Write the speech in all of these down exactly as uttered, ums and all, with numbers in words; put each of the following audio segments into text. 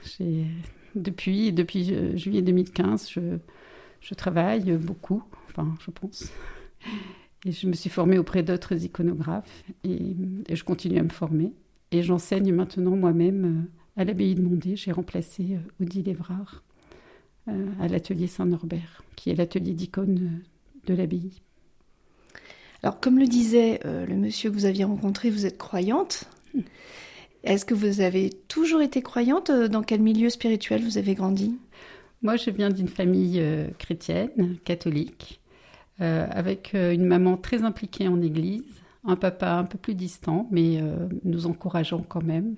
J'ai, depuis, depuis juillet deux mille quinze, je, je travaille beaucoup, enfin, je pense. Et je me suis formée auprès d'autres iconographes et, et je continue à me former. Et j'enseigne maintenant moi-même à l'abbaye de Mondé. J'ai remplacé Odile Évrard euh, à l'atelier Saint-Norbert, qui est l'atelier d'icônes de l'abbaye. Alors, comme le disait euh, le monsieur que vous aviez rencontré, vous êtes croyante. Est-ce que vous avez toujours été croyante? Dans quel milieu spirituel vous avez grandi? Moi, je viens d'une famille euh, chrétienne, catholique, euh, avec euh, une maman très impliquée en église, un papa un peu plus distant, mais euh, nous encourageant quand même.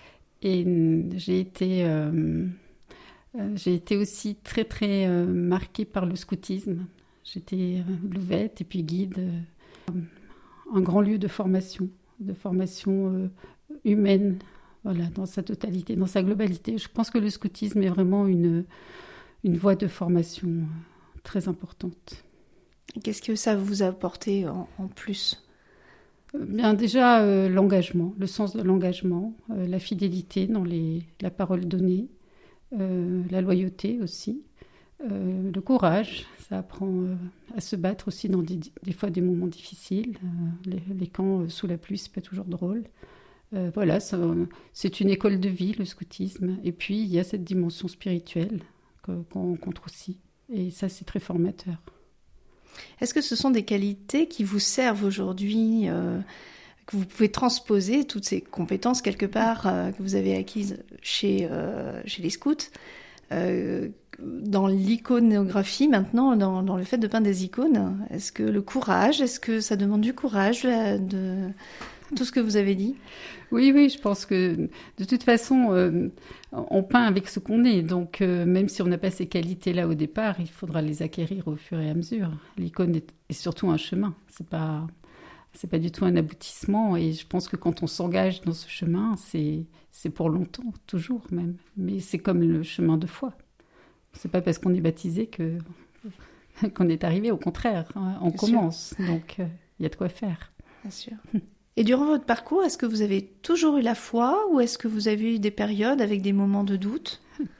Et euh, j'ai été, euh, euh, j'ai été aussi très, très euh, marquée par le scoutisme. J'étais euh, louvette et puis guide, euh, un grand lieu de formation, de formation euh, humaine, voilà, dans sa totalité, dans sa globalité. Je pense que le scoutisme est vraiment une, une voie de formation euh, très importante. Qu'est-ce que ça vous a apporté en, en plus? Bien, déjà, euh, l'engagement, le sens de l'engagement, euh, la fidélité dans les, la parole donnée, euh, la loyauté aussi, euh, le courage. Ça apprend euh, à se battre aussi dans des, des fois des moments difficiles. Euh, les, les camps euh, sous la pluie, c'est pas toujours drôle. Euh, voilà, ça, c'est une école de vie, le scoutisme. Et puis, il y a cette dimension spirituelle que, qu'on rencontre aussi. Et ça, c'est très formateur. Est-ce que ce sont des qualités qui vous servent aujourd'hui, euh, que vous pouvez transposer, toutes ces compétences quelque part euh, que vous avez acquises chez, euh, chez les scouts, euh, dans l'iconographie maintenant, dans, dans le fait de peindre des icônes? Est-ce que le courage, est-ce que ça demande du courage, de tout ce que vous avez dit? Oui, oui, je pense que de toute façon, euh, on peint avec ce qu'on est. Donc, euh, même si on n'a pas ces qualités-là au départ, il faudra les acquérir au fur et à mesure. L'icône est, est surtout un chemin. C'est pas, c'est pas du tout un aboutissement. Et je pense que quand on s'engage dans ce chemin, c'est, c'est pour longtemps, toujours même. Mais c'est comme le chemin de foi. C'est pas parce qu'on est baptisé que, qu'on est arrivé. Au contraire, hein, on Bien commence. Sûr. Donc, il euh, y a de quoi faire. Bien sûr. Et durant votre parcours, est-ce que vous avez toujours eu la foi ou est-ce que vous avez eu des périodes avec des moments de doute?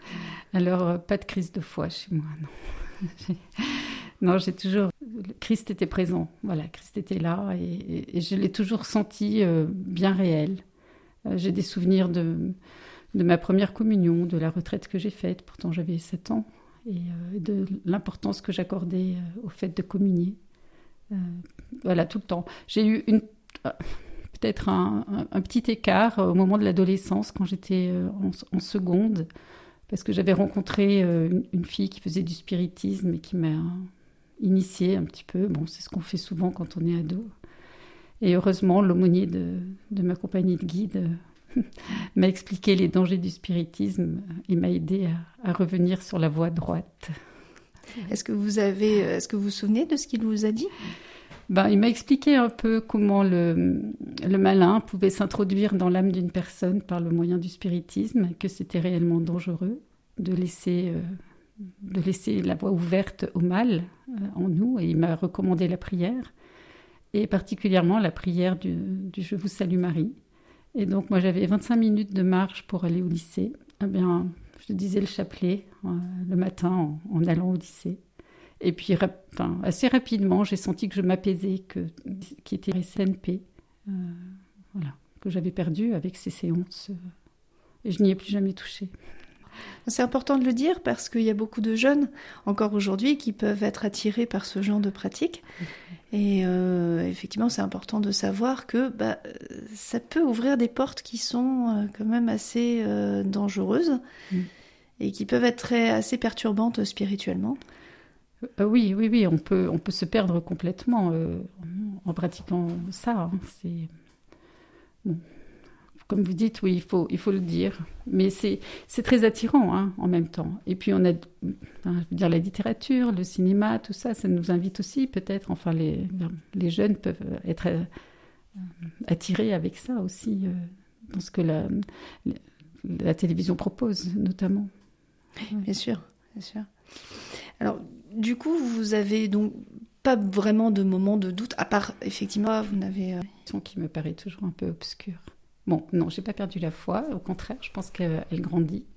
Alors, pas de crise de foi chez moi, non. j'ai... Non, j'ai toujours... Christ était présent, voilà, Christ était là et, et, et je l'ai toujours senti euh, bien réel. Euh, j'ai des souvenirs de, de ma première communion, de la retraite que j'ai faite, pourtant j'avais sept ans, et euh, de l'importance que j'accordais euh, au fait de communier. Euh, voilà, tout le temps. J'ai eu une... peut-être un, un, un petit écart au moment de l'adolescence, quand j'étais en, en seconde, parce que j'avais rencontré une, une fille qui faisait du spiritisme et qui m'a initiée un petit peu. Bon, c'est ce qu'on fait souvent quand on est ado. Et heureusement, l'aumônier de, de ma compagnie de guide m'a expliqué les dangers du spiritisme et m'a aidé à, à revenir sur la voie droite. Est-ce que vous avez, est-ce que vous vous souvenez de ce qu'il vous a dit ? Ben, il m'a expliqué un peu comment le, le malin pouvait s'introduire dans l'âme d'une personne par le moyen du spiritisme, que c'était réellement dangereux de laisser, euh, de laisser la voie ouverte au mal euh, en nous. Et il m'a recommandé la prière, et particulièrement la prière du, du « Je vous salue Marie ». Et donc moi j'avais vingt-cinq minutes de marche pour aller au lycée. Eh bien, je disais le chapelet euh, le matin en, en allant au lycée. Et puis, enfin, assez rapidement, j'ai senti que je m'apaisais, que, qui était S N P, euh, voilà, que j'avais perdu avec ces séances. Euh, et je n'y ai plus jamais touché. C'est important de le dire parce qu'il y a beaucoup de jeunes, encore aujourd'hui, qui peuvent être attirés par ce genre de pratique. Et euh, effectivement, c'est important de savoir que bah, ça peut ouvrir des portes qui sont euh, quand même assez euh, dangereuses mm. et qui peuvent être très, assez perturbantes spirituellement. Euh, oui, oui, oui, on peut, on peut se perdre complètement euh, en pratiquant ça. Hein. C'est... Bon. Comme vous dites, oui, il faut, il faut le dire. Mais c'est, c'est très attirant hein, en même temps. Et puis on a, enfin, je veux dire, la littérature, le cinéma, tout ça, ça nous invite aussi peut-être. Enfin, les, les jeunes peuvent être euh, attirés avec ça aussi, euh, dans ce que la, la télévision propose, notamment. Bien sûr, bien sûr. Alors, du coup, vous avez donc pas vraiment de moment de doute, à part, effectivement, vous n'avez... Euh... qui me paraît toujours un peu obscure. Bon, non, j'ai pas perdu la foi, au contraire, je pense qu'elle elle grandit.